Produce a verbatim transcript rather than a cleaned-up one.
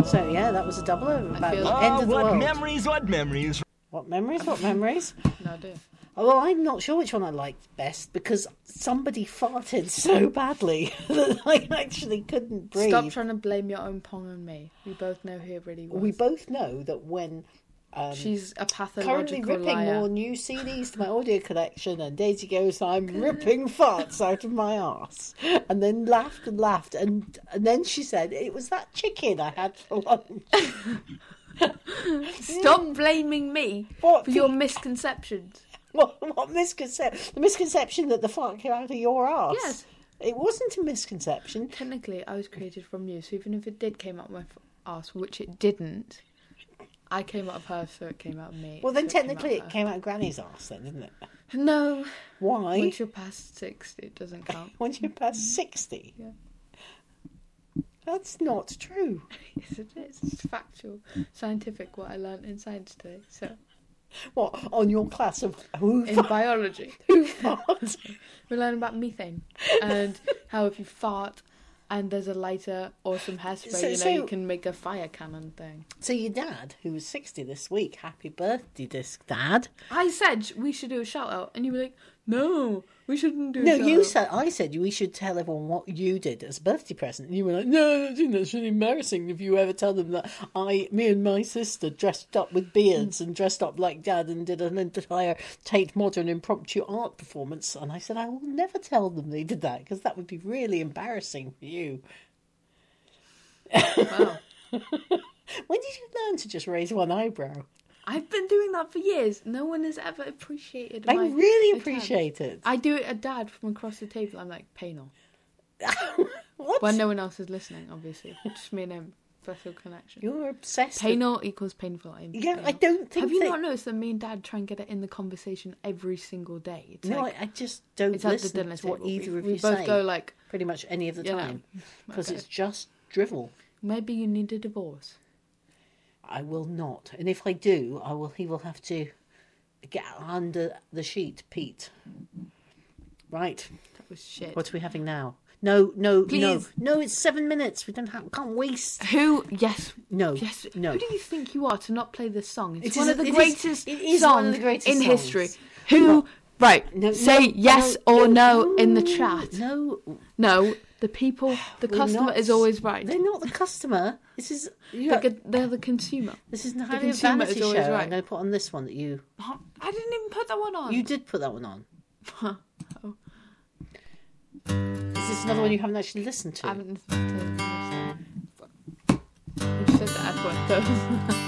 So, yeah, that was a double about I the feel- end Oh, of the what world. memories, what memories. What memories? What memories? No, I do. Oh, well, I'm not sure which one I liked best because somebody farted so badly that I actually couldn't breathe. Stop trying to blame your own pong on me. We both know who it really was. We both know that when um, She's a currently pathological ripping liar. more new C Ds to my audio collection, and Daisy goes, I'm ripping farts out of my arse. And then laughed and laughed. And, and then she said, it was that chicken I had for lunch. Stop blaming me What for your pe- misconceptions. What, what misconception? The misconception that the fart came out of your arse. Yes. It wasn't a misconception. Technically, I was created from you, so even if it did came out of my f- arse, which it didn't, I came out of her, so it came out of me. Well, then so technically it it came came out of Granny's arse then, didn't it? out of her. No. Why? Once you're past sixty, it doesn't count. Once you're past sixty? Yeah. That's not true. Yes, it is. It's factual, scientific, what I learned in science today. So, What, on your class of who in fart? biology, Who fart? we learned about methane and how if you fart and there's a lighter or some hairspray, So- you know, so- you can make a fire cannon thing. So your dad, who was sixty this week, happy birthday, disc dad. I said we should do a shout out, and you were like, "No, we shouldn't do." No, a shout you out. said, I said we should tell everyone what you did as a birthday present. And you were like, no, I think that's really embarrassing if you ever tell them that I, me and my sister dressed up with beards and dressed up like dad and did an entire Tate Modern impromptu art performance. And I said, I will never tell them they did that because that would be really embarrassing for you. Wow. When did you learn to just raise one eyebrow? I've been doing that for years. No one has ever appreciated. I my really attempt. appreciate it. I do it at dad from across the table. I'm like, pay no. What? When no one else is listening, obviously. Just me and him. Special connection. You're obsessed. Pay with- no equals painful. I'm Yeah, pay I no. don't think Have you they- not noticed that me and dad try and get it in the conversation every single day? It's No, like, I, I just don't it's at the listen dinner to what table. either we, of we you both say. go like, Pretty much any of the you know, time. Because okay. it's just drivel. maybe you need a divorce. I will not. And if I do, I will. He will have to get under the sheet, Pete. Right. That was shit. What are we having now? No, no, Please. no. No, it's seven minutes. We don't have, can't waste. Who? Yes. No, Yes. no. Who do you think you are to not play this song? It's It one is- of the it is- greatest it is songs one of the greatest in songs. history. Who? Right. No, Say no, yes no, or no, no, in the chat. No. No. The people, the We're customer not- is always right. They're not the customer. This is. The You're, co- They're the consumer. this is not the a consumer vanity is show. always right. I'm going to put on this one that you. I didn't even put that one on. You did put that one on. Oh. Is this another one you haven't actually listened to? I haven't listened to this. You said the F word though.